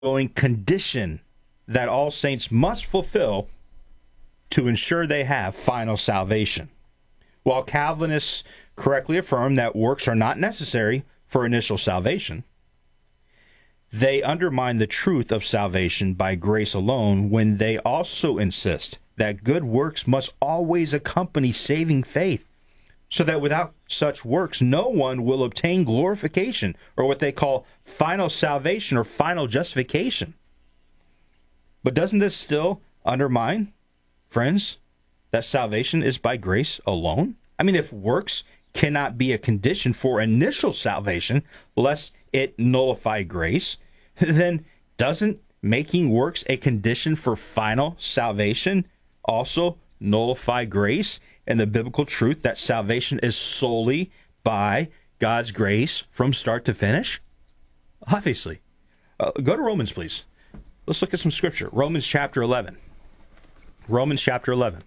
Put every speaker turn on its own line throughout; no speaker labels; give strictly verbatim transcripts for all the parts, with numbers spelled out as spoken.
ongoing condition that all saints must fulfill to ensure they have final salvation. While Calvinists correctly affirm that works are not necessary for initial salvation, they undermine the truth of salvation by grace alone when they also insist that good works must always accompany saving faith, so that without such works no one will obtain glorification, or what they call final salvation or final justification. But doesn't this still undermine, friends, that salvation is by grace alone? I mean, if works cannot be a condition for initial salvation, lest it nullify grace, then doesn't making works a condition for final salvation also nullify grace and the biblical truth that salvation is solely by God's grace from start to finish? Obviously. Uh, go to Romans, please. Let's look at some scripture. Romans chapter eleven. Romans chapter eleven.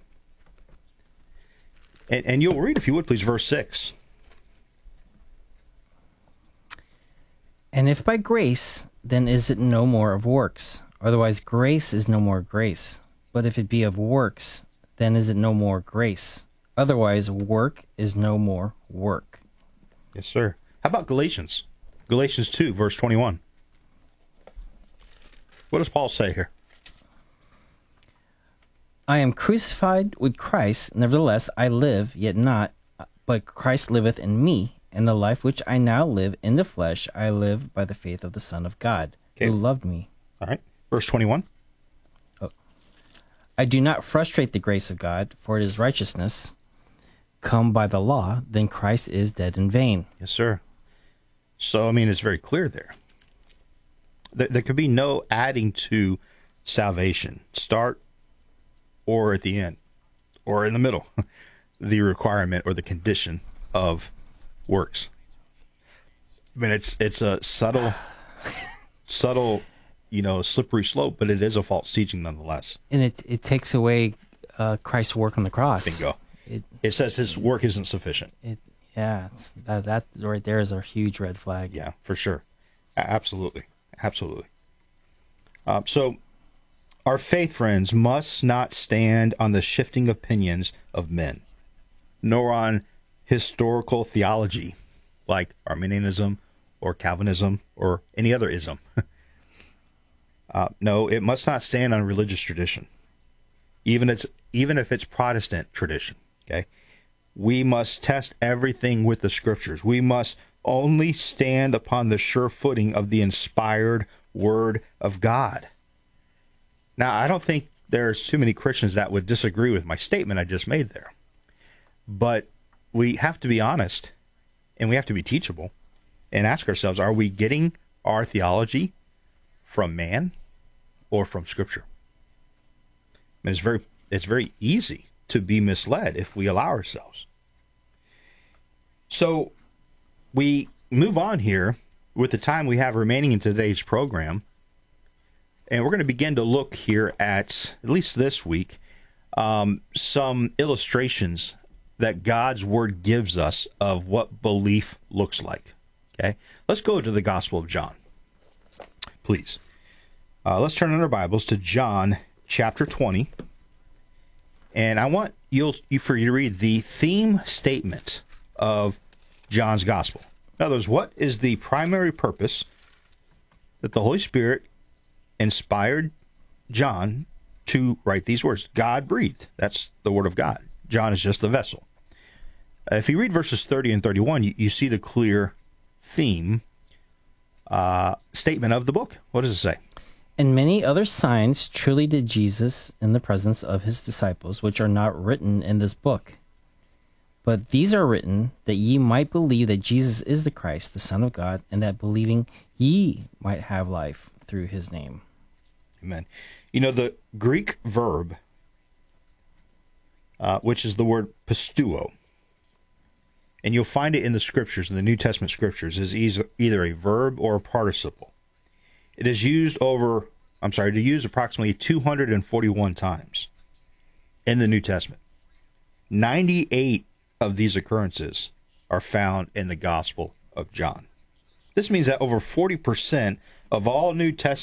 And, and you'll read, if you would, please, verse six.
And if by grace, then is it no more of works. Otherwise grace is no more grace. But if it be of works, then is it no more grace. Otherwise work is no more work.
Yes, sir. How about Galatians? Galatians two, verse twenty-one. What does Paul say here?
I am crucified with Christ, nevertheless I live, yet not, but Christ liveth in me, and the life which I now live in the flesh, I live by the faith of the Son of God, okay, who loved me.
All right. Verse twenty-one.
Oh. I do not frustrate the grace of God, for it is righteousness come by the law, then Christ is dead in vain.
Yes, sir. So, I mean, it's very clear there. There, there could be no adding to salvation. Start or at the end, or in the middle, the requirement or the condition of works. I mean, it's it's a subtle, subtle, you know, slippery slope, but it is a false teaching nonetheless.
And it it takes away uh, Christ's work on the cross.
Bingo.
It,
it says his work isn't sufficient.
It yeah, it's, that that right there is a huge red flag.
Yeah, for sure, absolutely, absolutely. Uh, so. Our faith, friends, must not stand on the shifting opinions of men, nor on historical theology, like Arminianism or Calvinism or any other ism. uh, no, it must not stand on religious tradition, even it's even if it's Protestant tradition. Okay, we must test everything with the Scriptures. We must only stand upon the sure footing of the inspired Word of God. Now, I don't think there's too many Christians that would disagree with my statement I just made there. But we have to be honest, and we have to be teachable, and ask ourselves, are we getting our theology from man or from Scripture? I mean, it's very, it's very easy to be misled if we allow ourselves. So we move on here with the time we have remaining in today's program. And we're going to begin to look here at, at least this week, um, some illustrations that God's Word gives us of what belief looks like. Okay? Let's go to the Gospel of John, please. Uh, let's turn in our Bibles to John chapter twenty. And I want you'll, you for you to read the theme statement of John's Gospel. In other words, what is the primary purpose that the Holy Spirit inspired John to write these words? God breathed. That's the Word of God. John is just the vessel. Uh, if you read verses thirty and thirty-one, you, you see the clear theme uh, statement of the book. What does it say?
And many other signs truly did Jesus in the presence of his disciples, which are not written in this book. But these are written that ye might believe that Jesus is the Christ, the Son of God, and that believing ye might have life through his name.
Amen. You know, the Greek verb, uh, which is the word pisteuo, and you'll find it in the Scriptures, in the New Testament Scriptures, is either a verb or a participle. It is used over, I'm sorry, to use approximately two hundred forty-one times in the New Testament. ninety-eight of these occurrences are found in the Gospel of John. This means that over forty percent of all New Testament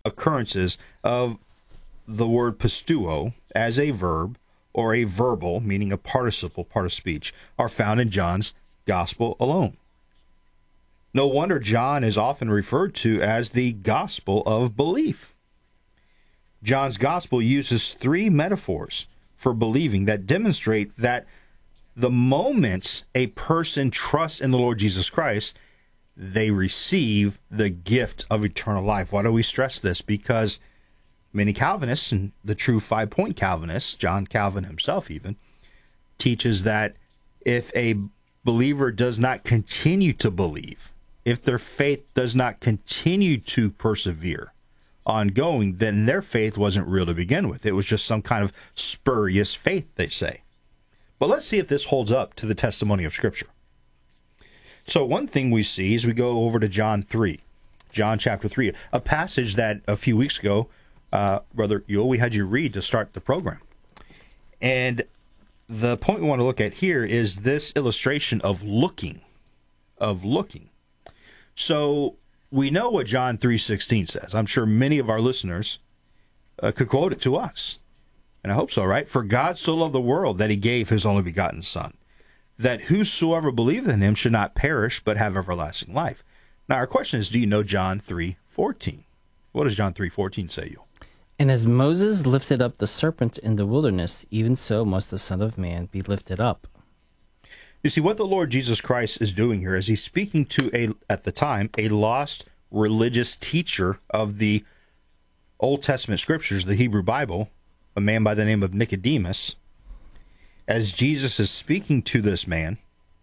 occurrences of the word pistuo as a verb or a verbal, meaning a participle, part of speech, are found in John's gospel alone. No wonder John is often referred to as the gospel of belief. John's gospel uses three metaphors for believing that demonstrate that the moment a person trusts in the Lord Jesus Christ, they receive the gift of eternal life. Why do we stress this? Because many Calvinists, and the true five-point Calvinists, John Calvin himself even, teaches that if a believer does not continue to believe, if their faith does not continue to persevere ongoing, then their faith wasn't real to begin with. It was just some kind of spurious faith, they say. But let's see if this holds up to the testimony of Scripture. So one thing we see is we go over to John three, John chapter three, a passage that a few weeks ago, uh, Brother Yule, we had you read to start the program. And the point we want to look at here is this illustration of looking, of looking. So we know what John three sixteen says. I'm sure many of our listeners uh, could quote it to us. And I hope so, right? For God so loved the world that he gave his only begotten Son, that whosoever believeth in him should not perish, but have everlasting life. Now, our question is, do you know John three fourteen? What does John three fourteen say, you?
And as Moses lifted up the serpent in the wilderness, even so must the Son of Man be lifted up.
You see, what the Lord Jesus Christ is doing here is he's speaking to, a at the time, a lost religious teacher of the Old Testament Scriptures, the Hebrew Bible, a man by the name of Nicodemus. As Jesus is speaking to this man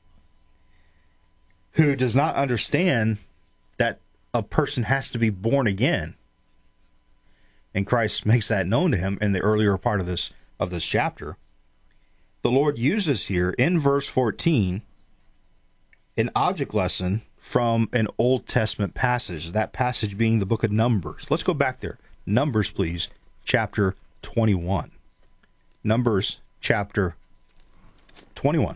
who does not understand that a person has to be born again, and Christ makes that known to him in the earlier part of this of this chapter, the Lord uses here in verse fourteen an object lesson from an Old Testament passage, that passage being the book of Numbers. Let's go back there. Numbers, please, chapter twenty-one. Numbers chapter twenty-one.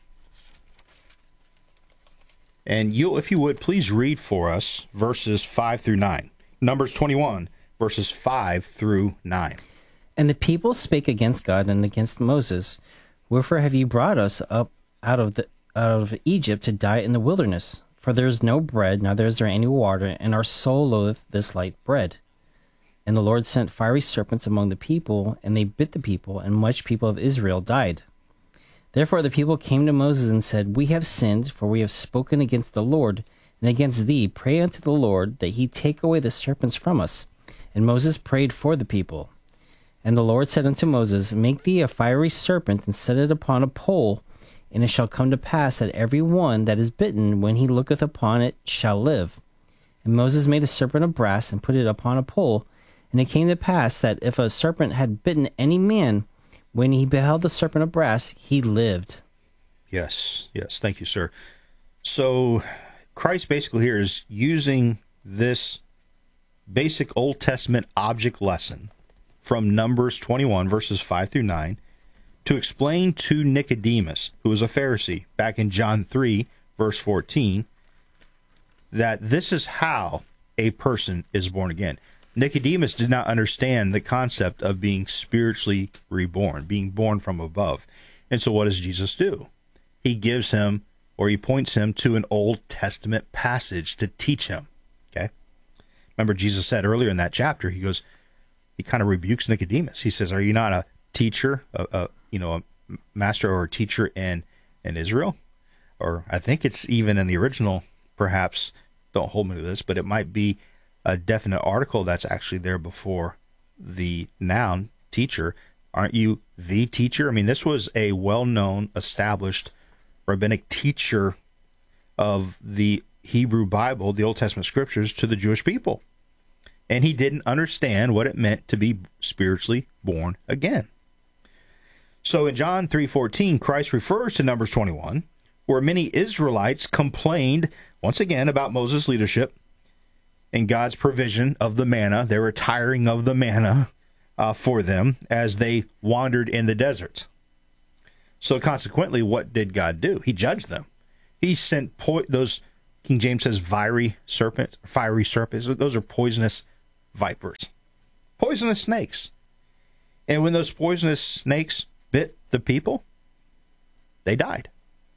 And you, if you would, please read for us verses five through nine. Numbers twenty-one, verses five through nine.
And the people spake against God and against Moses, wherefore have ye brought us up out of the out of Egypt to die in the wilderness? For there is no bread, neither is there any water, and our soul loatheth this light bread. And the Lord sent fiery serpents among the people, and they bit the people, and much people of Israel died. Therefore the people came to Moses and said, We have sinned, for we have spoken against the Lord, and against thee. Pray unto the Lord, that he take away the serpents from us. And Moses prayed for the people. And the Lord said unto Moses, Make thee a fiery serpent, and set it upon a pole, and it shall come to pass that every one that is bitten, when he looketh upon it, shall live. And Moses made a serpent of brass, and put it upon a pole. And it came to pass that if a serpent had bitten any man, when he beheld the serpent of brass, he lived.
Yes, yes, thank you, sir. So Christ basically here is using this basic Old Testament object lesson from Numbers twenty-one, verses five through nine, to explain to Nicodemus, who was a Pharisee, back in John three, verse fourteen, that this is how a person is born again. Nicodemus did not understand the concept of being spiritually reborn, being born from above. And so what does Jesus do? He gives him, or he points him to an Old Testament passage to teach him. Okay? Remember, Jesus said earlier in that chapter, he goes, he kind of rebukes Nicodemus. He says, are you not a teacher, a, a you know, a master or a teacher in, in Israel? Or I think it's even in the original, perhaps, don't hold me to this, but it might be a definite article that's actually there before the noun teacher. Aren't you the teacher? I mean, this was a well-known, established rabbinic teacher of the Hebrew Bible, the Old Testament Scriptures, to the Jewish people. And he didn't understand what it meant to be spiritually born again. So in John three fourteen, Christ refers to Numbers twenty-one, where many Israelites complained, once again, about Moses' leadership and God's provision of the manna. They were tiring of the manna uh, for them as they wandered in the desert. So consequently, what did God do? He judged them. He sent po- those, King James says, fiery serpents, fiery serpents. Those are poisonous vipers, poisonous snakes. And when those poisonous snakes bit the people, they died.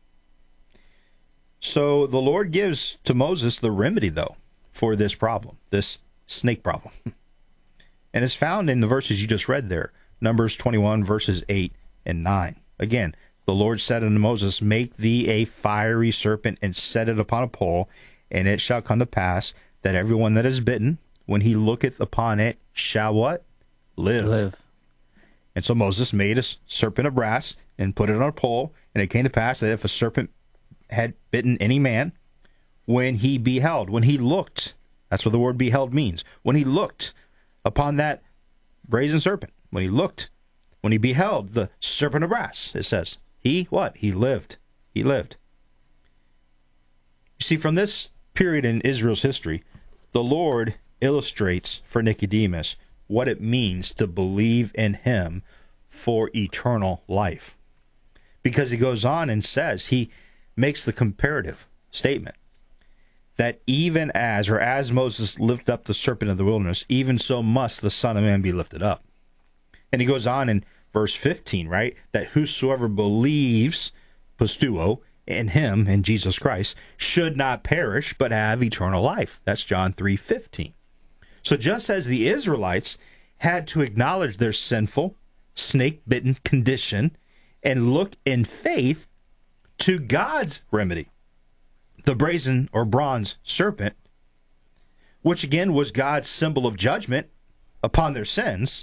So the Lord gives to Moses the remedy, though, for this problem, this snake problem. And it's found in the verses you just read there, Numbers twenty-one, verses eight and nine. Again, the Lord said unto Moses, make thee a fiery serpent and set it upon a pole, and it shall come to pass that everyone that is bitten, when he looketh upon it, shall what? Live.
Live.
And so Moses made a serpent of brass and put it on a pole, and it came to pass that if a serpent had bitten any man, when he beheld, when he looked, that's what the word beheld means, when he looked upon that brazen serpent, when he looked, when he beheld the serpent of brass, it says, he, what? He lived. He lived. You see, from this period in Israel's history, the Lord illustrates for Nicodemus what it means to believe in him for eternal life. Because he goes on and says, he makes the comparative statement that even as, or as Moses lifted up the serpent in the wilderness, even so must the Son of Man be lifted up. And he goes on in verse fifteen, right, that whosoever believes, pistuo, in him, in Jesus Christ, should not perish, but have eternal life. That's John three fifteen. So just as the Israelites had to acknowledge their sinful, snake-bitten condition and look in faith to God's remedy, the brazen or bronze serpent, which again was God's symbol of judgment upon their sins,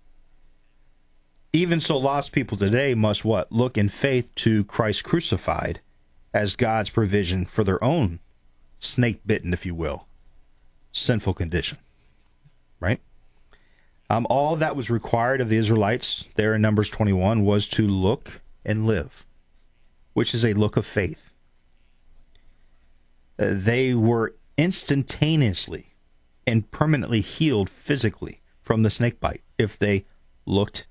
even so lost people today must what? Look in faith to Christ crucified as God's provision for their own snake-bitten, if you will, sinful condition. Right? Um, all that was required of the Israelites there in Numbers twenty-one was to look and live, which is a look of faith. Uh, they were instantaneously and permanently healed physically from the snake bite if they looked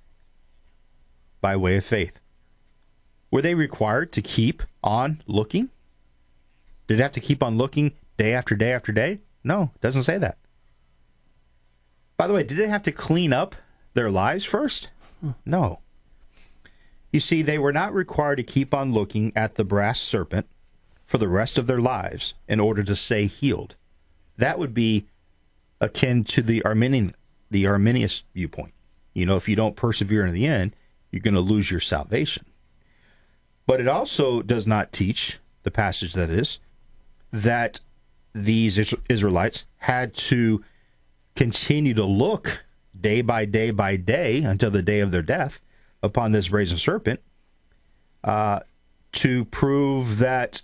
by way of faith. Were they required to keep on looking? Did they have to keep on looking day after day after day? No, it doesn't say that. By the way, did they have to clean up their lives first? No. You see, they were not required to keep on looking at the brass serpent for the rest of their lives in order to stay healed. That would be akin to the Arminian, the Arminius viewpoint. You know, if you don't persevere in the end, you're going to lose your salvation. But it also does not teach, the passage that is, that these Israelites had to continue to look day by day by day until the day of their death upon this brazen serpent uh, to prove that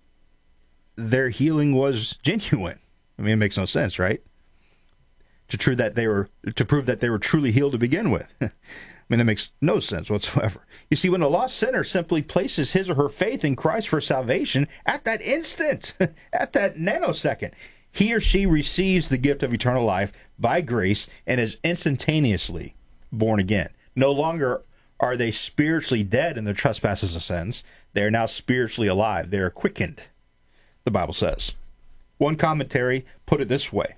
their healing was genuine. I mean, it makes no sense, right? To prove that they were to prove that they were truly healed to begin with. I mean, it makes no sense whatsoever. You see, when a lost sinner simply places his or her faith in Christ for salvation, at that instant, at that nanosecond, he or she receives the gift of eternal life by grace and is instantaneously born again. No longer are they spiritually dead in their trespasses and sins. They are now spiritually alive. They are quickened, the Bible says. One commentary put it this way.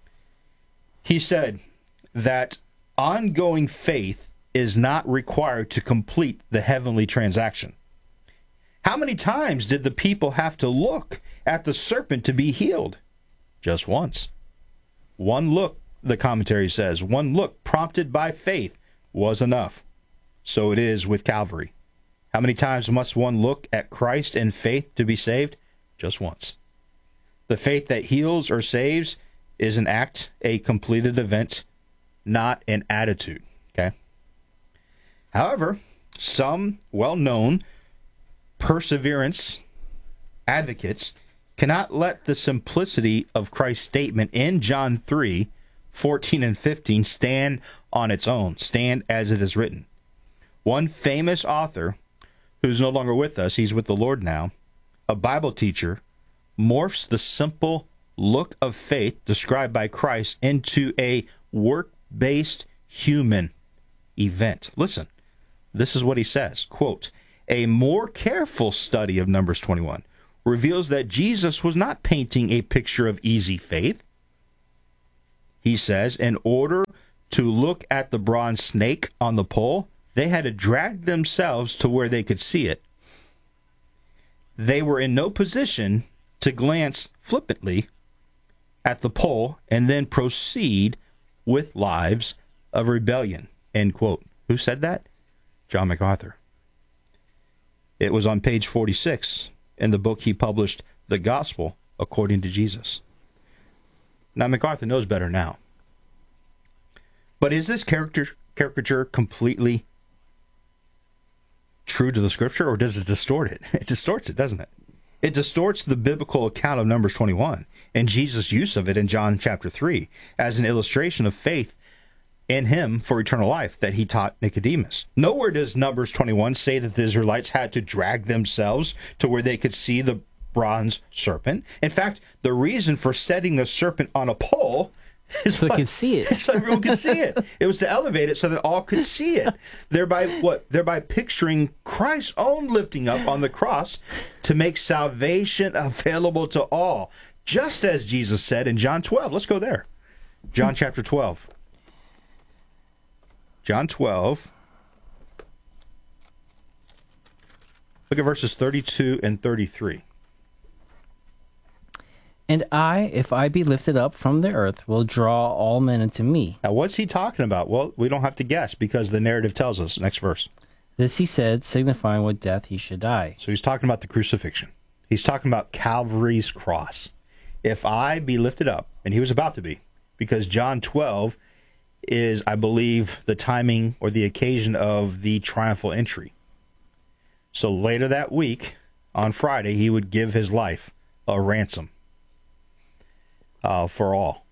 He said that ongoing faith is not required to complete the heavenly transaction. How many times did the people have to look at the serpent to be healed? Just once. One look, the commentary says, one look prompted by faith was enough. So it is with Calvary. How many times must one look at Christ in faith to be saved? Just once. The faith that heals or saves is an act, a completed event, not an attitude. Okay? However, some well-known perseverance advocates cannot let the simplicity of Christ's statement in John three, fourteen and fifteen stand on its own, stand as it is written. One famous author, who's no longer with us, he's with the Lord now, a Bible teacher, morphs the simple look of faith described by Christ into a work-based human event. Listen, this is what he says, quote, "A more careful study of Numbers twenty-one reveals that Jesus was not painting a picture of easy faith. he says, in order to look at the bronze snake on the pole, they had to drag themselves to where they could see it. They were in no position to glance flippantly at the pole and then proceed with lives of rebellion, end quote. Who said that? John MacArthur. It was on page forty-six in the book he published, The Gospel According to Jesus. Now, MacArthur knows better now. But is this caricature, caricature completely true to the Scripture, or does it distort it? It distorts it, doesn't it? It distorts the biblical account of Numbers twenty-one and Jesus' use of it in John chapter three as an illustration of faith in him for eternal life that he taught Nicodemus. Nowhere does Numbers twenty-one say that the Israelites had to drag themselves to where they could see the bronze serpent. In fact, the reason for setting the serpent on a pole is
So
what?
they could see it.
So everyone could see it. It was to elevate it so that all could see it. Thereby what? Thereby picturing Christ's own lifting up on the cross to make salvation available to all. Just as Jesus said in John twelve. Let's go there. John chapter twelve. John twelve. Look at verses thirty-two and thirty-three.
And I, if I be lifted up from the earth, will draw all men unto me.
Now, what's he talking about? Well, we don't have to guess because the narrative tells us. Next verse.
This he said, signifying what death he should die.
So he's talking about the crucifixion. He's talking about Calvary's cross. If I be lifted up, and he was about to be, because John twelve is, I believe, the timing or the occasion of the triumphal entry. So later that week, on Friday, he would give his life a ransom uh, for all.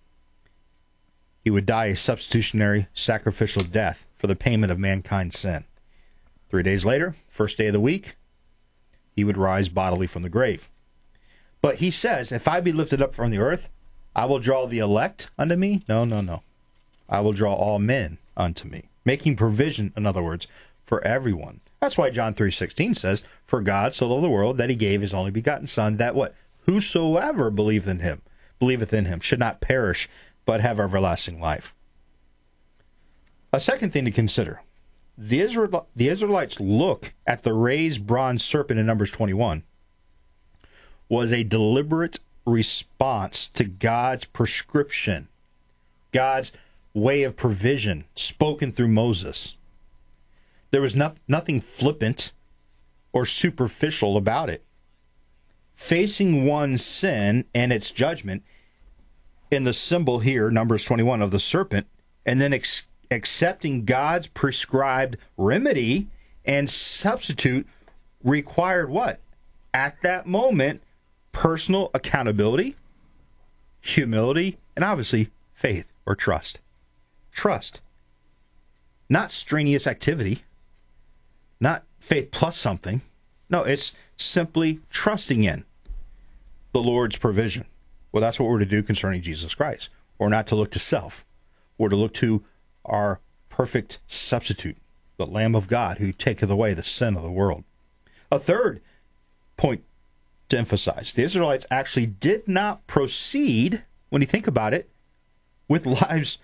He would die a substitutionary sacrificial death for the payment of mankind's sin. Three days later, first day of the week, he would rise bodily from the grave. But he says, if I be lifted up from the earth, I will draw the elect unto me. No, no, no. I will draw all men unto me. Making provision, in other words, for everyone. That's why John three sixteen says, for God so loved the world that he gave his only begotten Son, that what? Whosoever believeth in him, believeth in him, should not perish, but have everlasting life. A second thing to consider. The, Israel, the Israelites' look at the raised bronze serpent in Numbers twenty-one was a deliberate response to God's prescription, God's way of provision spoken through Moses. There was no, nothing flippant or superficial about it. Facing one's sin and its judgment in the symbol here, Numbers twenty-one, of the serpent, and then ex- accepting God's prescribed remedy and substitute required what? At that moment, personal accountability, humility, and obviously faith or trust. Trust. Not strenuous activity. Not faith plus something. No, it's simply trusting in the Lord's provision. Well, that's what we're to do concerning Jesus Christ. We're not to look to self. We're to look to our perfect substitute, the Lamb of God, who taketh away the sin of the world. A third point to emphasize. The Israelites actually did not proceed, when you think about it, with lives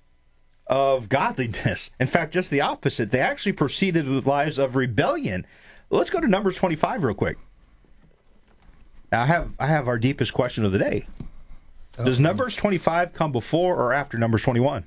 of godliness. In fact, just the opposite. They actually proceeded with lives of rebellion. Let's go to Numbers twenty-five real quick. Now, I have I have our deepest question of the day. Oh. Does Numbers twenty-five come before or after Numbers twenty-one?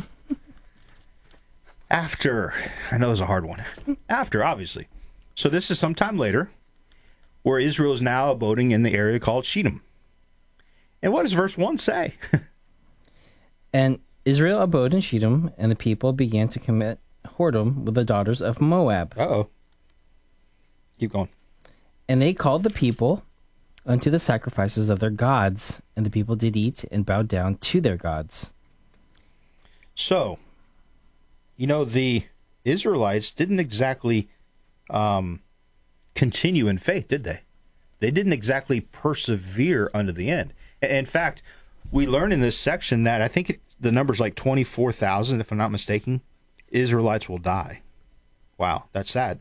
After. I know it's a hard one. After, obviously. So this is sometime later, where Israel is now abiding in the area called Shittim. And what does verse one say?
And Israel abode in Shittim, and the people began to commit whoredom with the daughters of Moab.
Uh-oh. Keep going.
And they called the people unto the sacrifices of their gods, and the people did eat and bowed down to their gods.
So, you know, the Israelites didn't exactly um, continue in faith, did they? They didn't exactly persevere unto the end. In fact, we learn in this section that I think it, the number's like twenty-four thousand, if I'm not mistaken, Israelites will die. Wow, that's sad.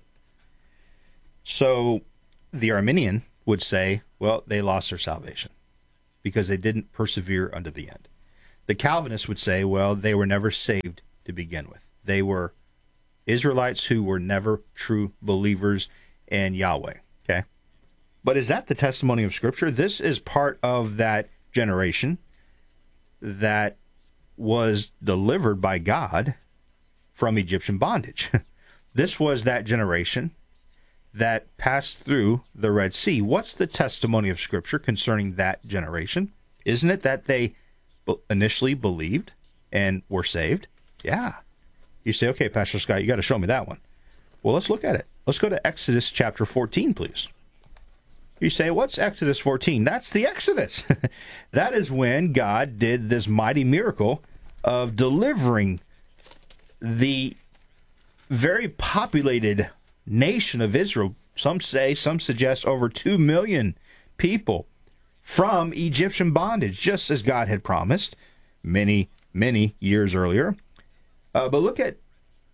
So the Arminian would say, well, they lost their salvation because they didn't persevere unto the end. The Calvinists would say, well, they were never saved to begin with. They were Israelites who were never true believers in Yahweh. Okay? But is that the testimony of Scripture? This is part of that generation that was delivered by God from Egyptian bondage. This was that generation that passed through the Red Sea. What's the testimony of Scripture concerning that generation? Isn't it that they initially believed and were saved? Yeah. You say, okay, Pastor Scott, you got to show me that one. Well, let's look at it. Let's go to Exodus chapter fourteen, please. You say, what's Exodus fourteen? That's the Exodus. That is when God did this mighty miracle of delivering the very populated nation of Israel. Some say, some suggest over two million people from Egyptian bondage, just as God had promised many, many years earlier. Uh, but look at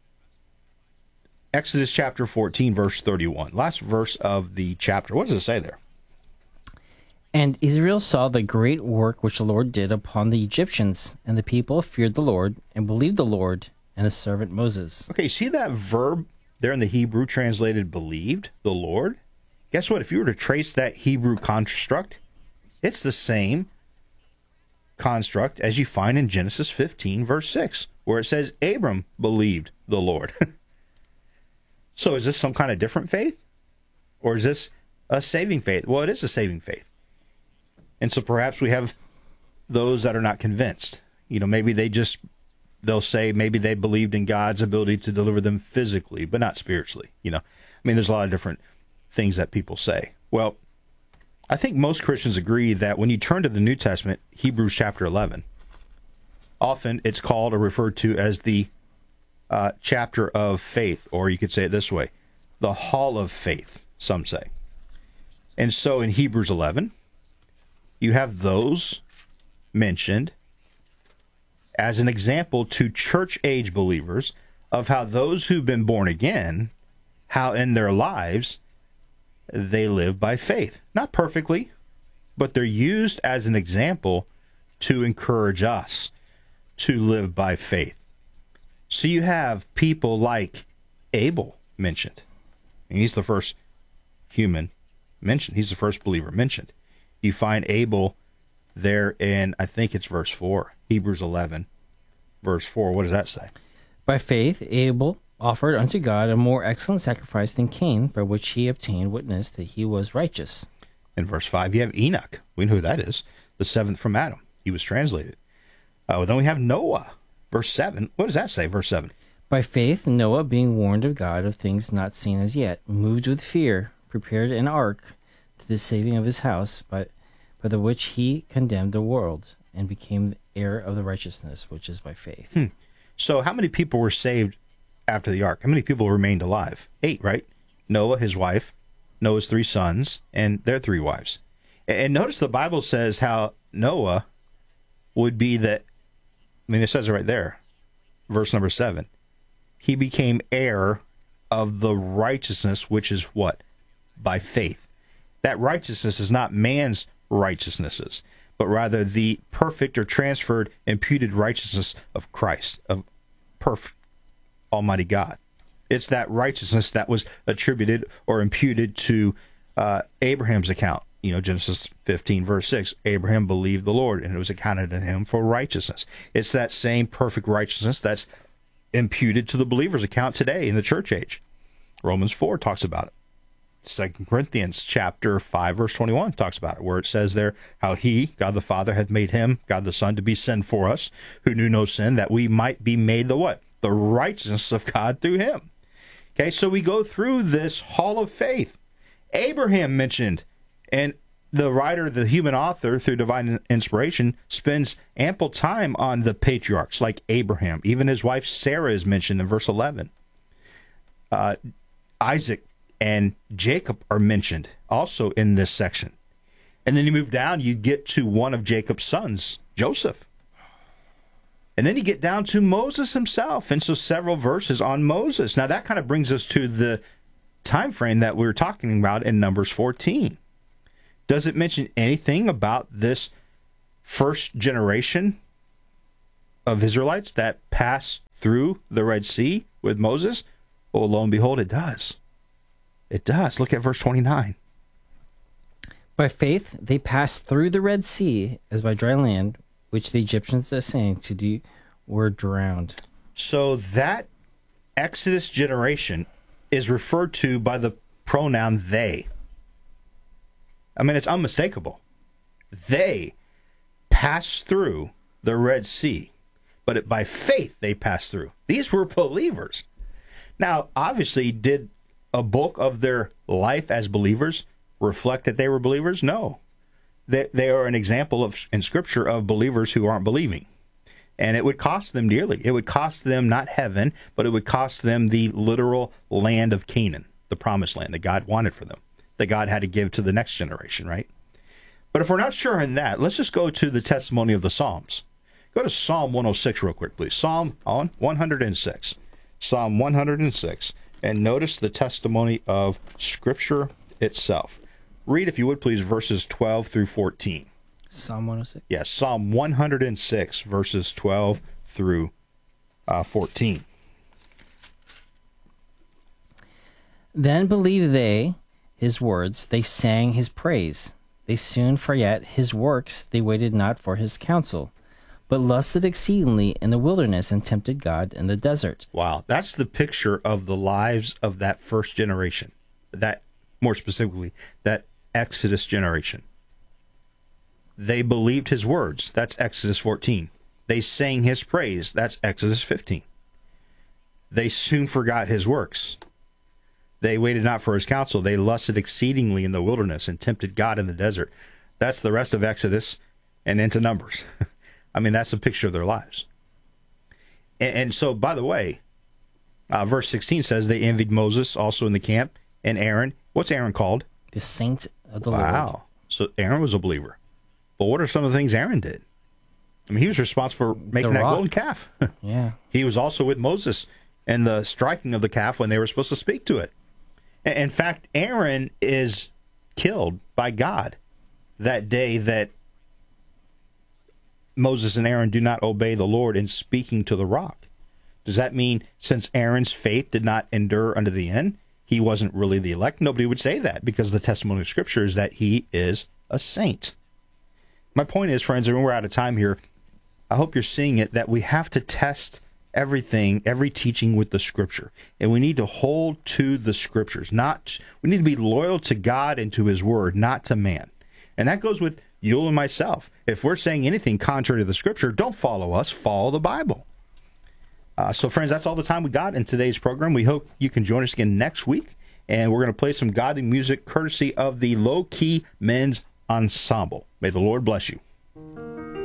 Exodus chapter fourteen, verse thirty-one. Last verse of the chapter. What does it say there?
And Israel saw the great work which the Lord did upon the Egyptians, and the people feared the Lord, and believed the Lord and his servant Moses.
Okay, see that verb there in the Hebrew translated believed the Lord? Guess what? If you were to trace that Hebrew construct, it's the same construct as you find in Genesis fifteen, verse six, where it says Abram believed the Lord. So is this some kind of different faith? Or is this a saving faith? Well, it is a saving faith. And so perhaps we have those that are not convinced. You know, maybe they just, they'll say maybe they believed in God's ability to deliver them physically, but not spiritually. You know, I mean, there's a lot of different things that people say. Well, I think most Christians agree that when you turn to the New Testament, Hebrews chapter eleven, often it's called or referred to as the uh, chapter of faith, or you could say it this way, the hall of faith, some say. And so in Hebrews eleven, you have those mentioned as an example to church-age believers of how those who've been born again, how in their lives they live by faith. Not perfectly, but they're used as an example to encourage us to live by faith. So you have people like Abel mentioned. And he's the first human mentioned. He's the first believer mentioned. You find Abel there in, I think it's verse four, Hebrews eleven, verse four. What does that say?
By faith, Abel offered unto God a more excellent sacrifice than Cain, by which he obtained witness that he was righteous.
In verse five, you have Enoch. We know who that is, the seventh from Adam. He was translated. Uh, then we have Noah, verse seven. What does that say, verse seven?
By faith, Noah, being warned of God of things not seen as yet, moved with fear, prepared an ark to the saving of his house, by, by the which he condemned the world, and became the heir of the righteousness, which is by faith.
Hmm. So how many people were saved after the ark? How many people remained alive? Eight, right? Noah, his wife, Noah's three sons, and their three wives. And notice the Bible says how Noah would be the, I mean, it says it right there, verse number seven. He became heir of the righteousness, which is what? By faith. That righteousness is not man's righteousnesses, but rather the perfect or transferred, imputed righteousness of Christ, of perfect Almighty God. It's that righteousness that was attributed or imputed to uh, Abraham's account. You know, Genesis fifteen, verse six, Abraham believed the Lord, and it was accounted to him for righteousness. It's that same perfect righteousness that's imputed to the believer's account today in the church age. Romans four talks about it. Second Corinthians chapter five, verse twenty-one talks about it, where it says there how he, God the Father, had made him, God the Son, to be sin for us, who knew no sin, that we might be made the what? The righteousness of God through him. Okay, so we go through this hall of faith. Abraham mentioned, and the writer, the human author, through divine inspiration, spends ample time on the patriarchs like Abraham. Even his wife Sarah is mentioned in verse eleven. Uh, Isaac and Jacob are mentioned also in this section. And then you move down, you get to one of Jacob's sons, Joseph. And then you get down to Moses himself, and so several verses on Moses. Now that kind of brings us to the time frame that we were talking about in Numbers fourteen. Does it mention anything about this first generation of Israelites that passed through the Red Sea with Moses? Well, lo and behold, it does. It does. Look at verse twenty-nine.
By faith, they passed through the Red Sea as by dry land, which the Egyptians essaying to do were drowned.
So that Exodus generation is referred to by the pronoun they. I mean, it's unmistakable. They passed through the Red Sea, but it, by faith they passed through. These were believers. Now, obviously, did a bulk of their life as believers reflect that they were believers? No. They, they are an example of in Scripture of believers who aren't believing. And it would cost them dearly. It would cost them not heaven, but it would cost them the literal land of Canaan, the promised land that God wanted for them, that God had to give to the next generation, right? But if we're not sure in that, let's just go to the testimony of the Psalms. Go to Psalm one oh six real quick, please. Psalm on one hundred six. Psalm one hundred six. And notice the testimony of Scripture itself. Read, if you would, please, verses twelve through fourteen.
Psalm one oh six?
Yes, Psalm one hundred six, verses twelve through uh, fourteen.
Then believed they his words, they sang his praise. They soon forgot his works, they waited not for his counsel, but lusted exceedingly in the wilderness and tempted God in the desert.
Wow, that's the picture of the lives of that first generation. That, more specifically, that Exodus generation. They believed his words. That's Exodus fourteen. They sang his praise. That's Exodus fifteen. They soon forgot his works. They waited not for his counsel. They lusted exceedingly in the wilderness and tempted God in the desert. That's the rest of Exodus and into Numbers. I mean, that's a picture of their lives. And, and so, by the way, uh, verse sixteen says they envied Moses also in the camp and Aaron. What's Aaron called?
The saint of the Lord.
Wow. So Aaron was a believer. But what are some of the things Aaron did? I mean, he was responsible for making that golden calf.
Yeah.
He was also with Moses in the striking of the calf when they were supposed to speak to it. In fact, Aaron is killed by God that day that Moses and Aaron do not obey the Lord in speaking to the rock. Does that mean since Aaron's faith did not endure unto the end, he wasn't really the elect? Nobody would say that, because the testimony of Scripture is that he is a saint. My point is, friends, and we're out of time here, I hope you're seeing it, that we have to test everything, every teaching with the Scripture. And we need to hold to the Scriptures. Not, we need to be loyal to God and to his word, not to man. And that goes with you and myself. If we're saying anything contrary to the Scripture, don't follow us, follow the Bible. Uh, so, friends, that's all the time we got in today's program. We hope you can join us again next week. And we're going to play some godly music courtesy of the Low Key Men's Ensemble. May the Lord bless you.